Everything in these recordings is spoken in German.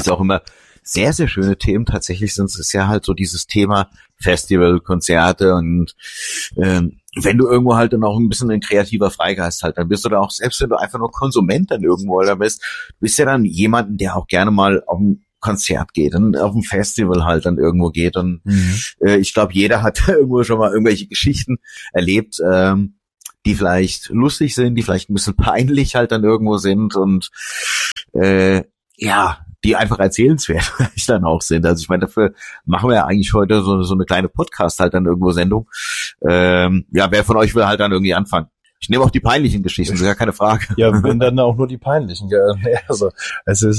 was ja auch immer sehr, sehr schöne Themen tatsächlich sind, ist ja halt so dieses Thema Festival, Konzerte und wenn du irgendwo halt dann auch ein bisschen ein kreativer Freigeist halt, dann bist du da auch, selbst wenn du einfach nur Konsument dann irgendwo da bist, du bist ja dann jemanden, der auch gerne mal auf ein Konzert geht und auf ein Festival halt dann irgendwo geht und ich glaube, jeder hat irgendwo schon mal irgendwelche Geschichten erlebt, die vielleicht lustig sind, die vielleicht ein bisschen peinlich halt dann irgendwo sind und ja, die einfach erzählenswert vielleicht dann auch sind. Also ich meine, dafür machen wir ja eigentlich heute so eine kleine Podcast halt dann irgendwo Sendung. Ja, wer von euch will halt dann irgendwie anfangen? Ich nehme auch die peinlichen Geschichten, ist ja keine Frage. Ja, wenn dann auch nur die peinlichen. Also es ist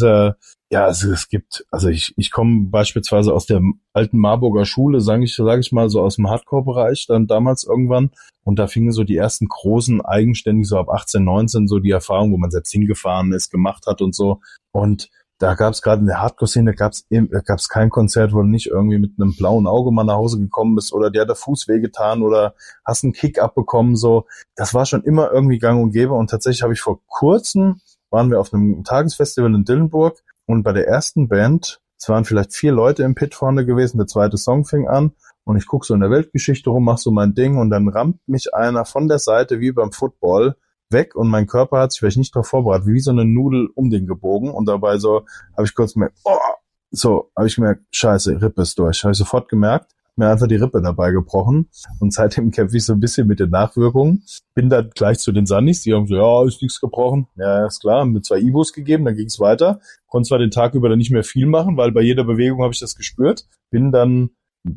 es gibt, also ich komme beispielsweise aus der alten Marburger Schule, sage ich mal, so aus dem Hardcore-Bereich dann damals irgendwann, und da fingen so die ersten großen eigenständig so ab 18, 19 so die Erfahrung, wo man selbst hingefahren ist, gemacht hat und so, und da gab es gerade in der Hardcore-Szene, gab's kein Konzert, wo du nicht irgendwie mit einem blauen Auge mal nach Hause gekommen bist oder dir hat der Fuß wehgetan oder hast einen Kick abbekommen, so. Das war schon immer irgendwie gang und gäbe, und tatsächlich habe ich vor kurzem, waren wir auf einem Tagesfestival in Dillenburg, und bei der ersten Band, es waren vielleicht 4 Leute im Pit vorne gewesen, der zweite Song fing an und ich gucke so in der Weltgeschichte rum, mach so mein Ding, und dann rammt mich einer von der Seite wie beim Football weg, und mein Körper hat sich vielleicht nicht darauf vorbereitet, wie so eine Nudel um den gebogen, und dabei so habe ich kurz gemerkt, habe ich gemerkt, scheiße, Rippe ist durch. Habe ich sofort gemerkt, mir einfach die Rippe dabei gebrochen, und seitdem kämpfe ich so ein bisschen mit den Nachwirkungen. Bin dann gleich zu den Sunnies, die haben so, ja, ist nichts gebrochen. Ja, ist klar, mit 2 Ibus gegeben, dann ging es weiter. Konnte zwar den Tag über dann nicht mehr viel machen, weil bei jeder Bewegung habe ich das gespürt. Bin dann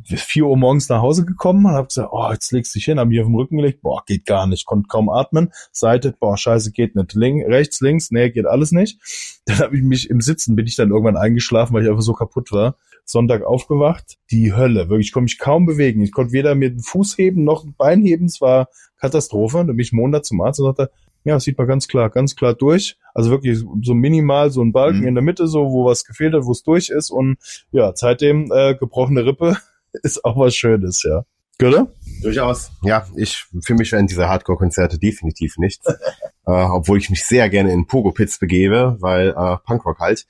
4 Uhr morgens nach Hause gekommen und habe gesagt, jetzt legst du dich hin, hab mich auf den Rücken gelegt, geht gar nicht, konnte kaum atmen, Seite, scheiße, geht nicht, rechts, links, nee, geht alles nicht. Dann habe ich mich im Sitzen, bin ich dann irgendwann eingeschlafen, weil ich einfach so kaputt war. Sonntag aufgewacht, die Hölle, wirklich, ich konnte mich kaum bewegen, ich konnte weder mit dem Fuß heben noch ein Bein heben, es war Katastrophe. Dann bin ich Montag zum Arzt und sagte, ja, das sieht man ganz klar durch. Also wirklich so minimal, so ein Balken in der Mitte, so wo was gefehlt hat, wo es durch ist, und ja, seitdem gebrochene Rippe ist auch was Schönes, ja. Oder? Durchaus. Ja, für mich wären diese Hardcore-Konzerte definitiv nichts. Obwohl ich mich sehr gerne in Pogo-Pits begebe, weil Punkrock halt.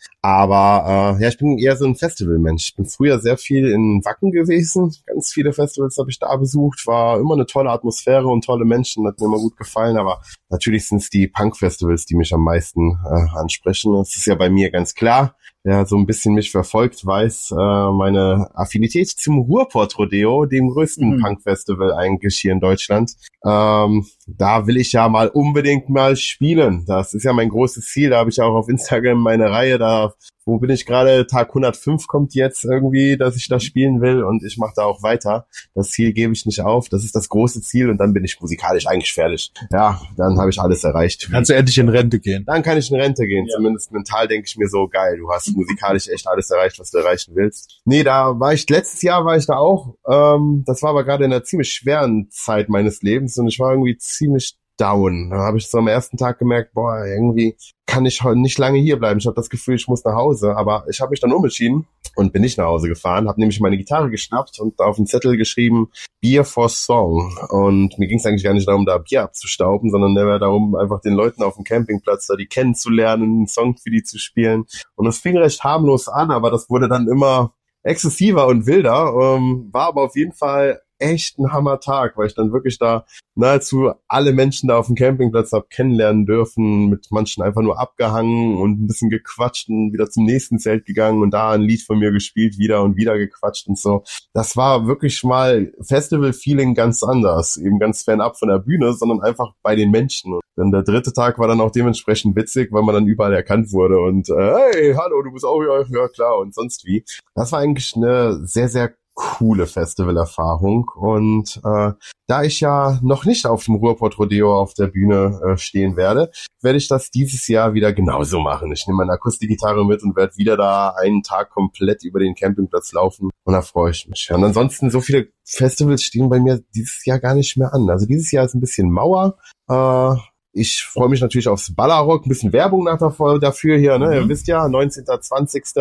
Aber ich bin eher so ein Festivalmensch. Ich bin früher sehr viel in Wacken gewesen. Ganz viele Festivals habe ich da besucht. War immer eine tolle Atmosphäre und tolle Menschen. Hat mir immer gut gefallen. Aber natürlich sind es die Punk-Festivals, die mich am meisten ansprechen. Das ist ja bei mir ganz klar. Wer so ein bisschen mich verfolgt, weiß meine Affinität zum Ruhrpott-Rodeo, dem größten Punk-Festival eigentlich hier in Deutschland. Da will ich ja mal unbedingt mal spielen. Das ist ja mein großes Ziel. Da habe ich auch auf Instagram meine Reihe. Wo bin ich gerade? Tag 105 kommt jetzt irgendwie, dass ich da spielen will, und ich mache da auch weiter. Das Ziel gebe ich nicht auf. Das ist das große Ziel, und dann bin ich musikalisch eigentlich fertig. Ja, dann habe ich alles erreicht. Kannst du endlich in Rente gehen? Dann kann ich in Rente gehen. Ja. Zumindest mental denke ich mir so, geil, du hast musikalisch echt alles erreicht, was du erreichen willst. Nee, letztes Jahr war ich da auch. Das war aber gerade in einer ziemlich schweren Zeit meines Lebens, und ich war irgendwie ziemlich down. Da habe ich so am ersten Tag gemerkt, irgendwie kann ich heute nicht lange hier bleiben. Ich habe das Gefühl, ich muss nach Hause. Aber ich habe mich dann umentschieden und bin nicht nach Hause gefahren, habe nämlich meine Gitarre geschnappt und auf einen Zettel geschrieben, Beer for Song. Und mir ging es eigentlich gar nicht darum, da Bier abzustauben, sondern mehr darum, einfach den Leuten auf dem Campingplatz da die kennenzulernen, einen Song für die zu spielen. Und das fing recht harmlos an, aber das wurde dann immer exzessiver und wilder. War aber auf jeden Fall echt ein Hammer-Tag, weil ich dann wirklich da nahezu alle Menschen da auf dem Campingplatz habe kennenlernen dürfen, mit manchen einfach nur abgehangen und ein bisschen gequatscht und wieder zum nächsten Zelt gegangen und da ein Lied von mir gespielt, wieder und wieder gequatscht und so. Das war wirklich mal Festival-Feeling ganz anders, eben ganz fernab von der Bühne, sondern einfach bei den Menschen. Und dann der 3. Tag war dann auch dementsprechend witzig, weil man dann überall erkannt wurde und hey, hallo, du bist auch hier, ja klar, und sonst wie. Das war eigentlich eine sehr, sehr coole Festivalerfahrung, und da ich ja noch nicht auf dem Ruhrpott-Rodeo auf der Bühne stehen werde ich das dieses Jahr wieder genauso machen. Ich nehme meine Akustikgitarre mit und werde wieder da einen Tag komplett über den Campingplatz laufen, und da freue ich mich. Und ansonsten, so viele Festivals stehen bei mir dieses Jahr gar nicht mehr an. Also dieses Jahr ist ein bisschen Mauer. Ich freue mich natürlich aufs Ballerrock, ein bisschen Werbung dafür hier, ne? Ihr wisst ja, 19., 20.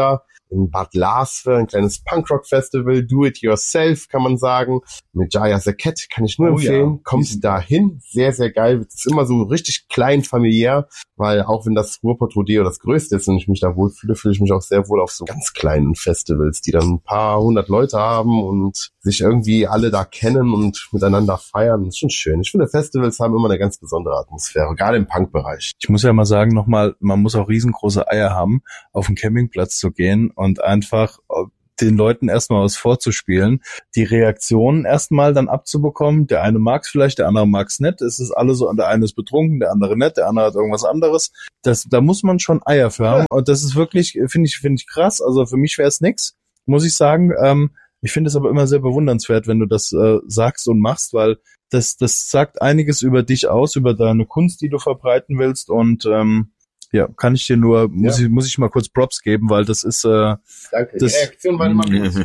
in Bad Larsve, ein kleines Punkrock-Festival, Do-It-Yourself, kann man sagen, mit Jaya the Cat, kann ich nur empfehlen. Ja. Kommt da hin, sehr, sehr geil. Es ist immer so richtig klein, familiär, weil auch wenn das Ruhrpott Rodeo das größte ist und ich mich da wohlfühle, fühle ich mich auch sehr wohl auf so ganz kleinen Festivals, die dann ein paar hundert Leute haben und sich irgendwie alle da kennen und miteinander feiern. Das ist schon schön. Ich finde, Festivals haben immer eine ganz besondere Atmosphäre, gerade im Punkbereich. Ich muss ja mal sagen nochmal, man muss auch riesengroße Eier haben, auf den Campingplatz zu gehen und einfach den Leuten erstmal was vorzuspielen, die Reaktionen erstmal dann abzubekommen. Der eine mag's vielleicht, der andere mag's nicht. Es ist alles so, der eine ist betrunken, der andere nicht, der andere hat irgendwas anderes. Da muss man schon Eier für haben. Und das ist wirklich, finde ich krass. Also für mich wäre es nix, muss ich sagen. Ich finde es aber immer sehr bewundernswert, wenn du das sagst und machst, weil das sagt einiges über dich aus, über deine Kunst, die du verbreiten willst. Und ja, kann ich dir nur, muss ich mal kurz Props geben, weil das ist Danke, die Reaktion war immer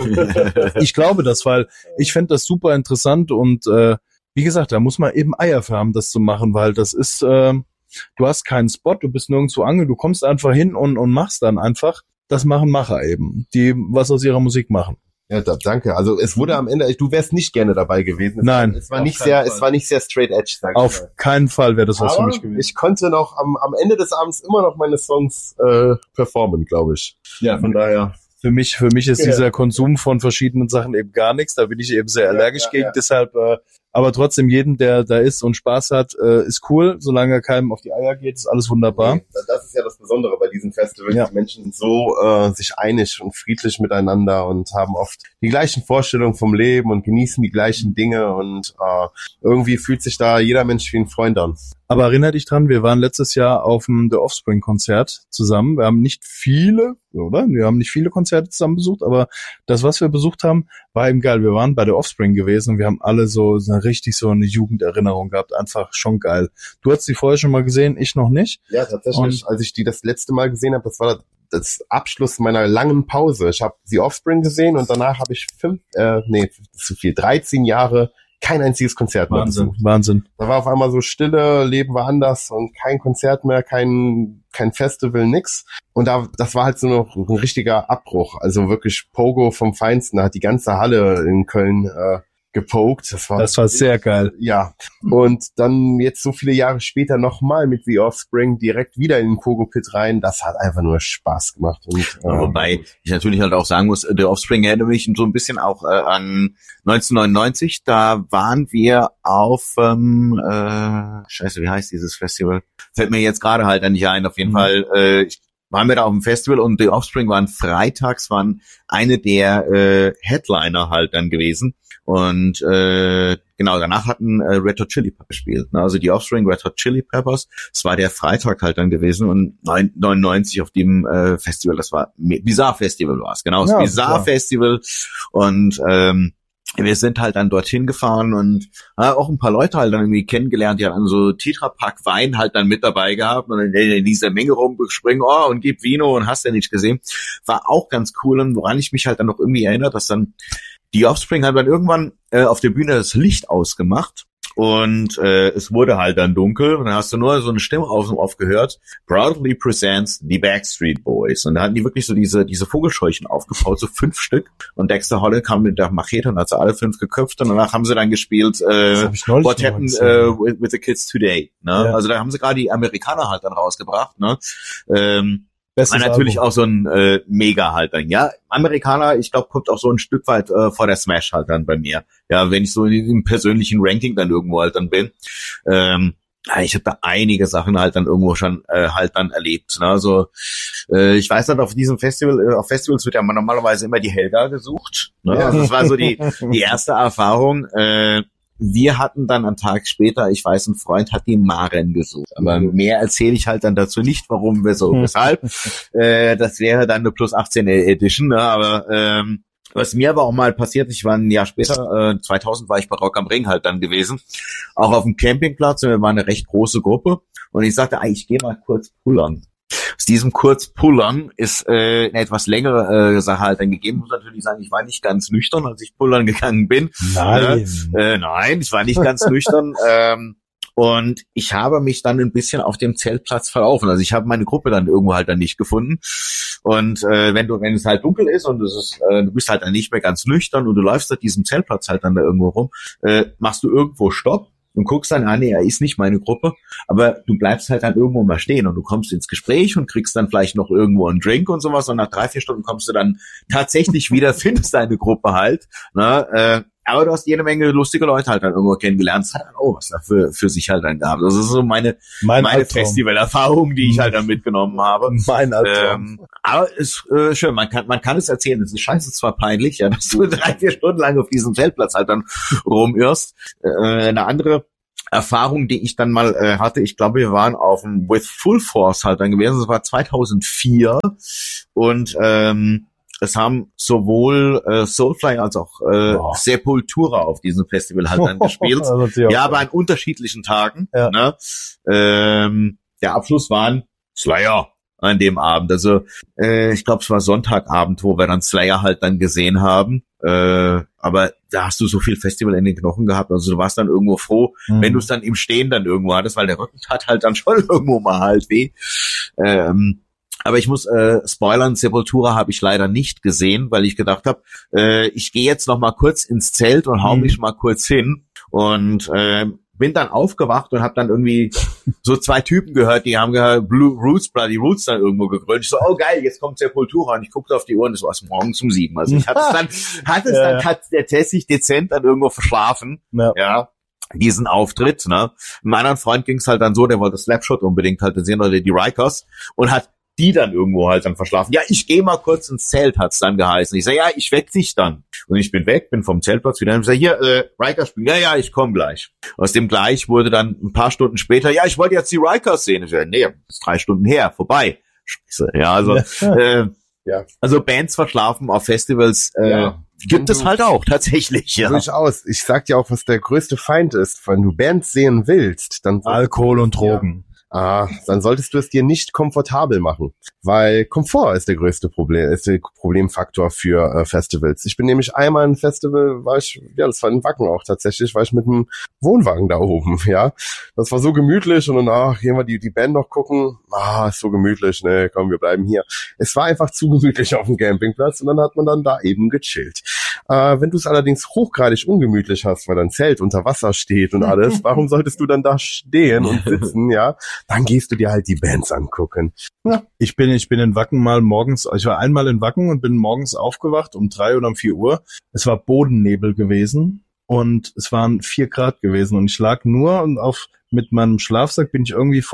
gut. Ich glaube das, weil ich fände das super interessant und wie gesagt, da muss man eben Eier für haben, das zu machen, weil das ist, du hast keinen Spot, du bist nirgendwo ange, du kommst einfach hin und machst dann einfach, das machen Macher eben, die was aus ihrer Musik machen. Ja, danke. Also es wurde am Ende, du wärst nicht gerne dabei gewesen. Nein. Es war nicht sehr straight edge, sag ich mal. Auf keinen Fall wäre das was für mich gewesen. Ich konnte noch am Ende des Abends immer noch meine Songs performen, glaube ich. Ja, von daher. Für mich ist dieser Konsum von verschiedenen Sachen eben gar nichts. Da bin ich eben sehr allergisch gegen. Deshalb, aber trotzdem jeden, der da ist und Spaß hat, ist cool. Solange er keinem auf die Eier geht, ist alles wunderbar. Okay. Das ist ja das Besondere bei diesen Festivals. Ja. Die Menschen sind so sich einig und friedlich miteinander und haben oft die gleichen Vorstellungen vom Leben und genießen die gleichen Dinge und irgendwie fühlt sich da jeder Mensch wie ein Freund an. Aber erinnere dich dran, wir waren letztes Jahr auf dem The Offspring-Konzert zusammen. Wir haben nicht viele, oder? Wir haben nicht viele Konzerte zusammen besucht, aber das, was wir besucht haben, war eben geil. Wir waren bei The Offspring gewesen und wir haben alle so eine Jugenderinnerung gehabt. Einfach schon geil. Du hast die vorher schon mal gesehen, ich noch nicht. Ja, tatsächlich. Als ich die das letzte Mal gesehen habe, das war das Abschluss meiner langen Pause. Ich habe The Offspring gesehen und danach habe ich 13 Jahre kein einziges Konzert mehr besucht. Wahnsinn. Da war auf einmal so Stille, Leben war anders und kein Konzert mehr, kein Festival, nix. Und das war halt so noch ein richtiger Abbruch. Also wirklich Pogo vom Feinsten. Da hat die ganze Halle in Köln gepokt. Das war sehr geil. Ja. Und dann jetzt so viele Jahre später nochmal mit The Offspring direkt wieder in den Pogo-Pit rein. Das hat einfach nur Spaß gemacht. Und, wobei ich natürlich halt auch sagen muss, The Offspring erinnert mich so ein bisschen auch an 1999. Da waren wir auf, wie heißt dieses Festival? Fällt mir jetzt gerade halt nicht ein. Auf jeden Fall, waren wir da auf dem Festival und The Offspring waren eine der Headliner halt dann gewesen. Und genau, danach hatten Red Hot Chili Peppers gespielt. Ne? Also die Offspring, Red Hot Chili Peppers. Das war der Freitag halt dann gewesen und 99 auf dem Festival, das war Bizarre Festival war es. Genau, das Bizarre Festival. Und wir sind halt dann dorthin gefahren und auch ein paar Leute halt dann irgendwie kennengelernt, die haben so Tetrapack Wein halt dann mit dabei gehabt und dann in dieser Menge rumspringen, und gib Vino und hast ja nicht gesehen. War auch ganz cool und woran ich mich halt dann noch irgendwie erinnere, dass dann die Offspring hat dann irgendwann auf der Bühne das Licht ausgemacht und es wurde halt dann dunkel und dann hast du nur so eine Stimme aufgehört. Proudly presents the Backstreet Boys. Und da hatten die wirklich so diese Vogelscheuchen aufgebaut, so 5 Stück. Und Dexter Holland kam mit der Machete und hat sie alle 5 geköpft und danach haben sie dann gespielt What Happened with the Kids Today. Ne? Ja. Also da haben sie gerade die Amerikaner halt dann rausgebracht. Ne? War natürlich Album. Auch so ein Mega halt dann, ja. Amerikaner, ich glaube, kommt auch so ein Stück weit vor der Smash halt dann bei mir. Ja, wenn ich so in diesem persönlichen Ranking dann irgendwo halt dann bin. Ich habe da einige Sachen halt dann irgendwo schon halt dann erlebt. Ne? Also ich weiß halt, auf diesem Festival, auf Festivals wird ja normalerweise immer die Helga gesucht. Ne? Ja. Also das war so die erste Erfahrung. Wir hatten dann einen Tag später, ich weiß, ein Freund hat die Maren gesucht. Aber mehr erzähle ich halt dann dazu nicht, warum, wieso, weshalb. Das wäre dann eine Plus 18 Edition. Ne? Aber was mir aber auch mal passiert, ich war ein Jahr später, 2000 war ich bei Rock am Ring halt dann gewesen. Auch auf dem Campingplatz, und wir waren eine recht große Gruppe. Und ich sagte, ich gehe mal kurz pullern. Aus diesem Kurz-Pullern ist eine etwas längere Sache halt dann gegeben. Ich muss natürlich sagen, ich war nicht ganz nüchtern, als ich pullern gegangen bin. Nein. Nein, ich war nicht ganz nüchtern. Und ich habe mich dann ein bisschen auf dem Zeltplatz verlaufen. Also ich habe meine Gruppe dann irgendwo halt dann nicht gefunden. Und wenn es halt dunkel ist und du bist halt dann nicht mehr ganz nüchtern und du läufst auf diesem Zeltplatz halt dann da irgendwo rum, machst du irgendwo Stopp und guckst dann, nee, er ist nicht meine Gruppe, aber du bleibst halt dann irgendwo mal stehen und du kommst ins Gespräch und kriegst dann vielleicht noch irgendwo einen Drink und sowas und nach 3-4 Stunden kommst du dann tatsächlich wieder, findest deine Gruppe halt, ne, aber du hast jede Menge lustige Leute halt dann irgendwo kennengelernt. Es hat dann auch was da für sich halt dann gehabt. Das ist so meine Festivalerfahrung, die ich halt dann mitgenommen habe. Mein Albtraum. Aber ist schön, man kann es erzählen. Es ist scheiße zwar peinlich, ja, dass du 3-4 Stunden lang auf diesem Zeltplatz halt dann rumirrst. Eine andere Erfahrung, die ich dann mal hatte, ich glaube, wir waren auf dem With Full Force halt dann gewesen. Das war 2004 und es haben sowohl Soulfly als auch Sepultura auf diesem Festival halt dann gespielt. Ja, aber an unterschiedlichen Tagen. Ja. Ne? Der Abschluss waren Slayer an dem Abend. Also ich glaube, es war Sonntagabend, wo wir dann Slayer halt dann gesehen haben. Aber da hast du so viel Festival in den Knochen gehabt. Also du warst dann irgendwo froh, wenn du es dann im Stehen dann irgendwo hattest, weil der Rücken tat halt dann schon irgendwo mal halt weh. Aber ich muss spoilern, Sepultura habe ich leider nicht gesehen, weil ich gedacht habe, ich gehe jetzt noch mal kurz ins Zelt und hau mich mal kurz hin und bin dann aufgewacht und habe dann irgendwie so 2 Typen gehört, die haben gehört, Bloody Roots dann irgendwo gegrölt. Ich so, oh geil, jetzt kommt Sepultura und ich guckte auf die Uhr und es war morgens um 7. Also ich hatte es dann tatsächlich dezent dann irgendwo verschlafen. Ja. Diesen Auftritt, ne. Einem anderen Freund ging's halt dann so, der wollte Slapshot unbedingt halt sehen, oder die Rikers, und hat die dann irgendwo halt dann verschlafen. Ja, ich gehe mal kurz ins Zelt, hat's dann geheißen. Ich sag, ja, ich weck dich dann. Und ich bin weg, bin vom Zeltplatz wieder und sag, hier, Rikers spielen. Ja, ich komme gleich. Aus dem gleich wurde dann ein paar Stunden später, ja, ich wollte jetzt die Rikers sehen. Ich sag, nee, das ist 3 Stunden her, vorbei. Scheiße, ja, also, also Bands verschlafen auf Festivals, gibt es halt auch, tatsächlich, ja. Durchaus. Ich sag dir auch, was der größte Feind ist. Wenn du Bands sehen willst, dann Alkohol und Drogen. Dann solltest du es dir nicht komfortabel machen, weil Komfort ist der größte Problemfaktor für Festivals. Ich bin nämlich einmal ein Festival, das war in Wacken auch tatsächlich, war ich mit einem Wohnwagen da oben, ja. Das war so gemütlich und dann, gehen wir die Band noch gucken, ist so gemütlich, ne, komm, wir bleiben hier. Es war einfach zu gemütlich auf dem Campingplatz und dann hat man dann da eben gechillt. Wenn du es allerdings hochgradig ungemütlich hast, weil dein Zelt unter Wasser steht und alles, warum solltest du dann da stehen und sitzen, ja? Dann gehst du dir halt die Bands angucken. Ja. Ich bin in Wacken mal morgens, ich war einmal in Wacken und bin morgens aufgewacht um 3 oder um 4 Uhr. Es war Bodennebel gewesen und es waren 4 Grad gewesen und ich lag nur und mit meinem Schlafsack bin ich irgendwie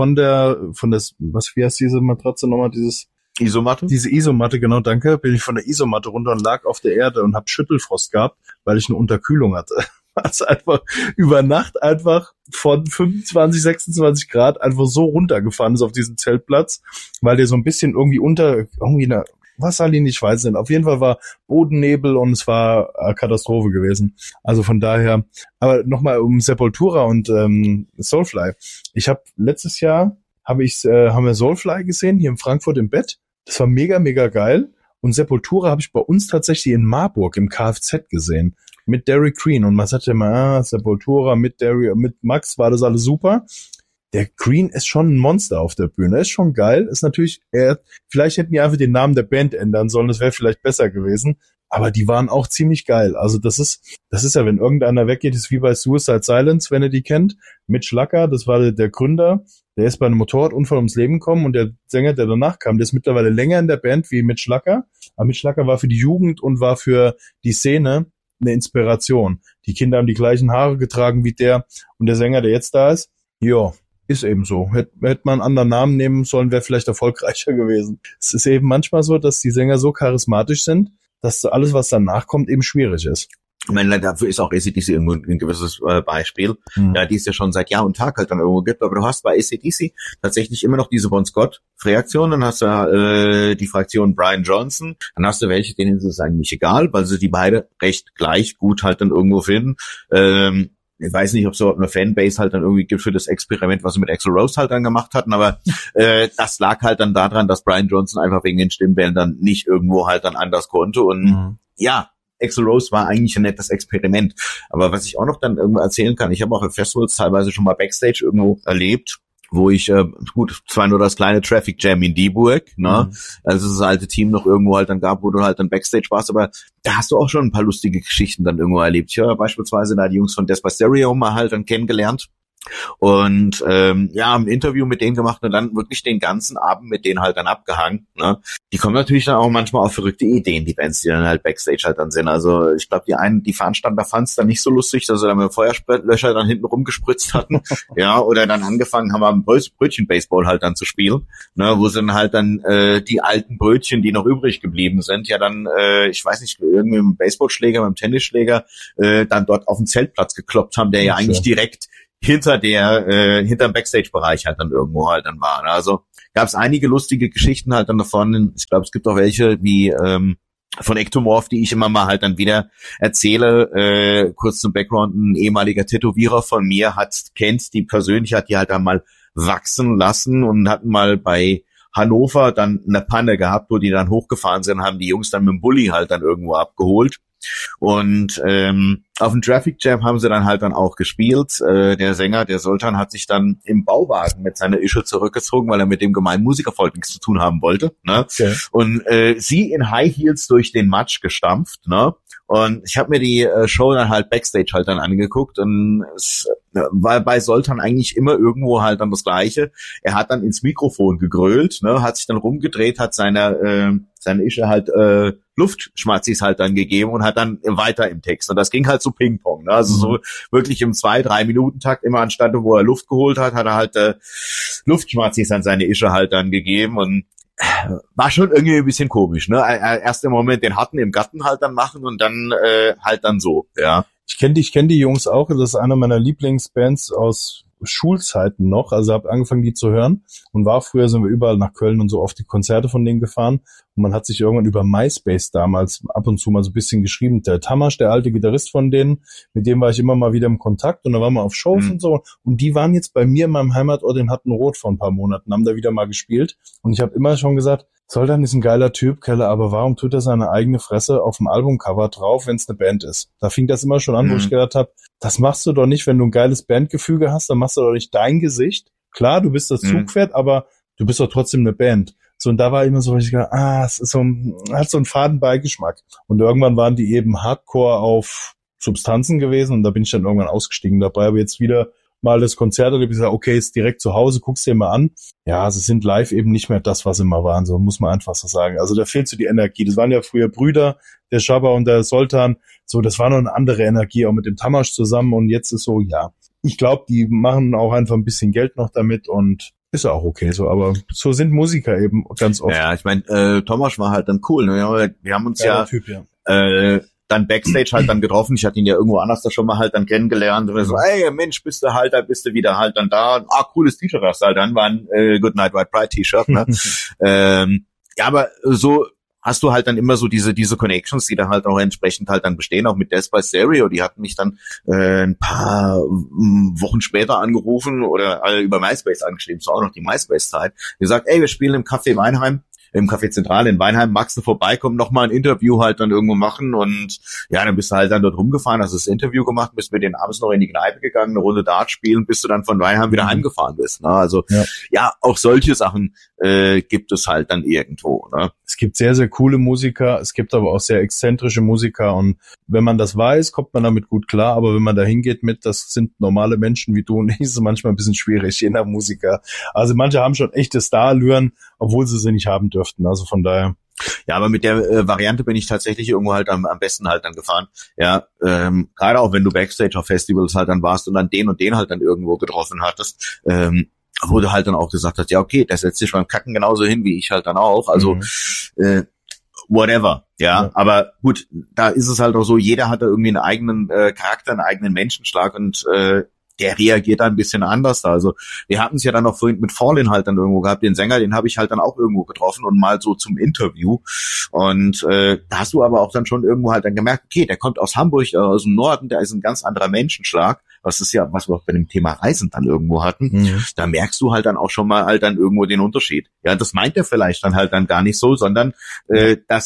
wie heißt diese Matratze nochmal, Isomatte? Diese Isomatte, genau, danke. Bin ich von der Isomatte runter und lag auf der Erde und hab Schüttelfrost gehabt, weil ich eine Unterkühlung hatte. Also einfach über Nacht einfach von 25, 26 Grad einfach so runtergefahren ist auf diesen Zeltplatz, weil der so ein bisschen irgendwie eine Wasserlinie, ich weiß nicht. Auf jeden Fall war Bodennebel und es war Katastrophe gewesen. Also von daher, aber nochmal um Sepultura und Soulfly. Letztes Jahr haben wir Soulfly gesehen, hier in Frankfurt im Bett. Das war mega, mega geil. Und Sepultura habe ich bei uns tatsächlich in Marburg im Kfz gesehen. Mit Derek Green. Und man sagte immer, Sepultura mit Max war das alles super. Der Green ist schon ein Monster auf der Bühne. Ist schon geil. Ist natürlich, vielleicht hätten die einfach den Namen der Band ändern sollen. Das wäre vielleicht besser gewesen. Aber die waren auch ziemlich geil. Also das ist ja, wenn irgendeiner weggeht, ist wie bei Suicide Silence, wenn ihr die kennt. Mitch Lacker, das war der Gründer. Der ist bei einem Motorradunfall ums Leben gekommen und der Sänger, der danach kam, der ist mittlerweile länger in der Band wie Mitch Lacker. Aber Mitch Lacker war für die Jugend und war für die Szene eine Inspiration. Die Kinder haben die gleichen Haare getragen wie der und der Sänger, der jetzt da ist. Ja, ist eben so. Hätte man einen anderen Namen nehmen sollen, wäre vielleicht erfolgreicher gewesen. Es ist eben manchmal so, dass die Sänger so charismatisch sind, dass alles, was danach kommt, eben schwierig ist. Ich meine, dafür ist auch AC/DC irgendwo ein gewisses Beispiel, die es ja schon seit Jahr und Tag halt dann irgendwo gibt. Aber du hast bei AC/DC tatsächlich immer noch diese Bon Scott-Reaktion. Dann hast du die Fraktion Brian Johnson. Dann hast du welche, denen ist es eigentlich egal, weil sie die beide recht gleich gut halt dann irgendwo finden. Ich weiß nicht, ob es so eine Fanbase halt dann irgendwie gibt für das Experiment, was sie mit Axl Rose halt dann gemacht hatten, aber das lag halt dann daran, dass Brian Johnson einfach wegen den Stimmbändern nicht irgendwo halt dann anders konnte. Und ja, Axl Rose war eigentlich ein nettes Experiment. Aber was ich auch noch dann irgendwo erzählen kann, ich habe auch auf Festivals teilweise schon mal Backstage irgendwo erlebt, wo ich, zwar nur das kleine Traffic Jam in Dieburg, ne, also das alte Team noch irgendwo halt dann gab, wo du halt dann Backstage warst, aber da hast du auch schon ein paar lustige Geschichten dann irgendwo erlebt. Ich habe beispielsweise da die Jungs von Death by Stereo mal halt dann kennengelernt. Und ein Interview mit denen gemacht und dann wirklich den ganzen Abend mit denen halt dann abgehangen. Ne? Die kommen natürlich dann auch manchmal auf verrückte Ideen, die Bands, die dann halt Backstage halt dann sind. Also ich glaube, die Veranstalter fanden es dann nicht so lustig, dass sie dann mit dem Feuerlöscher dann hinten rumgespritzt hatten. Ja, oder dann angefangen haben, Brötchen-Baseball halt dann zu spielen, ne? Wo sie dann halt dann die alten Brötchen, die noch übrig geblieben sind, ja dann, ich weiß nicht, irgendwie mit dem Baseballschläger, mit dem Tennisschläger dann dort auf den Zeltplatz gekloppt haben, der ja eigentlich direkt hinterm Backstage-Bereich halt dann irgendwo halt dann war. Also gab es einige lustige Geschichten halt dann davon. Ich glaube, es gibt auch welche wie von Ectomorph, die ich immer mal halt dann wieder erzähle. Kurz zum Background, ein ehemaliger Tätowierer von mir kennt die persönlich, hat die halt dann mal wachsen lassen und hatten mal bei Hannover dann eine Panne gehabt, wo die dann hochgefahren sind, haben die Jungs dann mit dem Bulli halt dann irgendwo abgeholt. Und auf dem Traffic Jam haben sie dann halt dann auch gespielt. Der Sänger, der Sultan, hat sich dann im Bauwagen mit seiner Ische zurückgezogen, weil er mit dem gemeinen Musikervolk nichts zu tun haben wollte. Ne? Okay. Und sie in High Heels durch den Matsch gestampft. Ne? Und ich habe mir die Show dann halt Backstage halt dann angeguckt und es war bei Sultan eigentlich immer irgendwo halt dann das Gleiche. Er hat dann ins Mikrofon gegrölt, ne, hat sich dann rumgedreht, hat seine Ische halt Luftschmatzis halt dann gegeben und hat dann weiter im Text. Und das ging halt so Ping-Pong, ne? Also so wirklich im 2-3 Minuten Takt, immer anstatt wo er Luft geholt hat, hat er halt Luftschmatzis an seine Ische halt dann gegeben und war schon irgendwie ein bisschen komisch, ne? Erst im Moment den harten im Garten halt dann machen und dann halt dann so, ja. Ich kenn die Jungs auch, das ist einer meiner Lieblingsbands aus Schulzeiten noch, also habe angefangen, die zu hören und früher sind wir überall nach Köln und so oft die Konzerte von denen gefahren und man hat sich irgendwann über MySpace damals ab und zu mal so ein bisschen geschrieben. Der Tamasch, der alte Gitarrist von denen, mit dem war ich immer mal wieder im Kontakt und da waren wir auf Shows und so und die waren jetzt bei mir in meinem Heimatort in Hattenroth vor ein paar Monaten, haben da wieder mal gespielt und ich habe immer schon gesagt, Sultan ist ein geiler Typ, Keller, aber warum tut er seine eigene Fresse auf dem Albumcover drauf, wenn es eine Band ist? Da fing das immer schon an, wo ich gedacht habe, das machst du doch nicht, wenn du ein geiles Bandgefüge hast, dann machst du doch nicht dein Gesicht. Klar, du bist das Zugpferd, aber du bist doch trotzdem eine Band. So, und da war immer so, ich gedacht, es ist hat so einen faden Beigeschmack. Und irgendwann waren die eben Hardcore auf Substanzen gewesen und da bin ich dann irgendwann ausgestiegen dabei, aber jetzt wieder mal das Konzert, da habe ich gesagt, okay, ist direkt zu Hause, guck's dir mal an. Ja, sie sind live eben nicht mehr das, was sie mal waren, so muss man einfach so sagen. Also da fehlt so die Energie. Das waren ja früher Brüder, der Shabba und der Sultan. So, das war noch eine andere Energie, auch mit dem Tamasch zusammen. Und jetzt ist so, ja, ich glaube, die machen auch einfach ein bisschen Geld noch damit und ist ja auch okay so. Aber so sind Musiker eben ganz oft. Ja, ich meine, Tamasch war halt dann cool. Ne? Wir haben uns Typ, dann Backstage halt dann getroffen. Ich hatte ihn ja irgendwo anders da schon mal halt dann kennengelernt. Und er so, ey, Mensch, bist du wieder halt dann da. Cooles T-Shirt hast du halt dann. War ein Good Night White Pride T-Shirt. Ne? Ja, aber so hast du halt dann immer so diese Connections, die dann halt auch entsprechend halt dann bestehen, auch mit Death by Stereo. Die hatten mich dann ein paar Wochen später angerufen oder über MySpace angeschrieben. Das war auch noch die MySpace-Zeit. Die gesagt, ey, wir spielen im Café Weinheim. Im Café Zentral in Weinheim, magst du vorbeikommen, noch mal ein Interview halt dann irgendwo machen und ja, dann bist du halt dann dort rumgefahren, hast das Interview gemacht, bist mit denen abends noch in die Kneipe gegangen, eine Runde Dart spielen, bis du dann von Weinheim wieder heimgefahren bist. Ne? Also ja, auch solche Sachen gibt es halt dann irgendwo. Ne? Es gibt sehr, sehr coole Musiker, es gibt aber auch sehr exzentrische Musiker und wenn man das weiß, kommt man damit gut klar, aber wenn man da hingeht das sind normale Menschen wie du und ich, ist es manchmal ein bisschen schwierig, je nach Musiker. Also manche haben schon echte Starallüren, obwohl sie nicht haben dürften, also von daher. Ja, aber mit der Variante bin ich tatsächlich irgendwo halt am besten halt dann gefahren. Ja, gerade auch wenn du Backstage auf Festivals halt dann warst und dann den und den halt dann irgendwo getroffen hattest, wo du halt dann auch gesagt hast, ja okay, der setzt sich beim Kacken genauso hin wie ich halt dann auch, also whatever, ja, aber gut, da ist es halt auch so, jeder hat da irgendwie einen eigenen Charakter, einen eigenen Menschenschlag und der reagiert da ein bisschen anders da. Also wir hatten es ja dann noch vorhin mit Fallin halt dann irgendwo gehabt, den Sänger, den habe ich halt dann auch irgendwo getroffen und mal so zum Interview. Und da hast du aber auch dann schon irgendwo halt dann gemerkt, okay, der kommt aus Hamburg, aus dem Norden, der ist ein ganz anderer Menschenschlag. Was ist ja, was wir auch bei dem Thema Reisen dann irgendwo hatten. Da merkst du halt dann auch schon mal halt dann irgendwo den Unterschied. Ja, das meint er vielleicht dann halt dann gar nicht so, sondern dass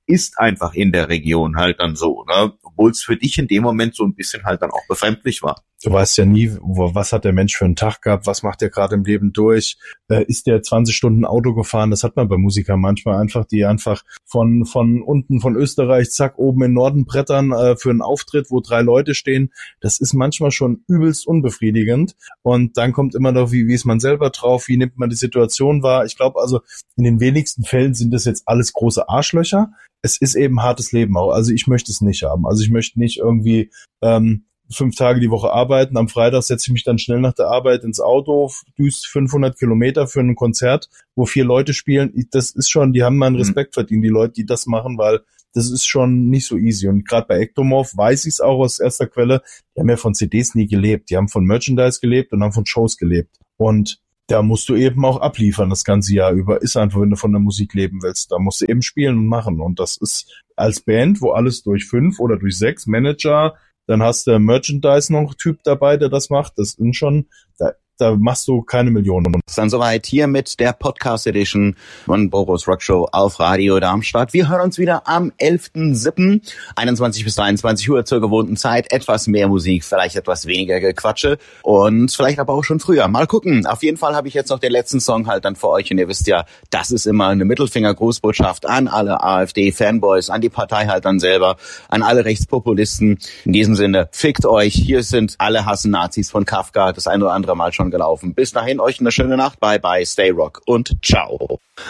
ist einfach in der Region halt dann so, ne? Obwohl es für dich in dem Moment so ein bisschen halt dann auch befremdlich war. Du weißt ja nie, was hat der Mensch für einen Tag gehabt, was macht der gerade im Leben durch, ist der 20 Stunden Auto gefahren, das hat man bei Musikern manchmal einfach, die einfach von unten von Österreich, zack, oben in Norden brettern für einen Auftritt, wo 3 Leute stehen, das ist manchmal schon übelst unbefriedigend und dann kommt immer noch, wie ist man selber drauf, wie nimmt man die Situation wahr. Ich glaube also, in den wenigsten Fällen sind das jetzt alles große Arschlöcher, es ist eben hartes Leben auch, also ich möchte es nicht haben, also ich möchte nicht irgendwie 5 Tage die Woche arbeiten. Am Freitag setze ich mich dann schnell nach der Arbeit ins Auto, düst 500 Kilometer für ein Konzert, wo 4 Leute spielen. Das ist schon, die haben meinen Respekt verdient, die Leute, die das machen, weil das ist schon nicht so easy. Und gerade bei Ektomorph weiß ich es auch aus erster Quelle, die haben ja von CDs nie gelebt. Die haben von Merchandise gelebt und haben von Shows gelebt. Und da musst du eben auch abliefern das ganze Jahr über. Ist einfach, wenn du von der Musik leben willst. Da musst du eben spielen und machen. Und das ist als Band, wo alles durch 5 oder durch 6 Manager, dann hast du Merchandise noch Typ dabei, der das macht. Das sind schon, da machst du keine Millionen. Das ist dann soweit hier mit der Podcast Edition von Boris Rock Show auf Radio Darmstadt. Wir hören uns wieder am 11.07. 21 bis 23 Uhr zur gewohnten Zeit. Etwas mehr Musik, vielleicht etwas weniger Gequatsche und vielleicht aber auch schon früher. Mal gucken. Auf jeden Fall habe ich jetzt noch den letzten Song halt dann für euch und ihr wisst ja, das ist immer eine Mittelfinger-Grußbotschaft an alle AfD-Fanboys, an die Partei halt dann selber, an alle Rechtspopulisten. In diesem Sinne, fickt euch. Hier sind alle Hassen Nazis von Kafka, das ein oder andere Mal schon gelaufen. Bis dahin, euch eine schöne Nacht. Bye bye, stay rock und ciao.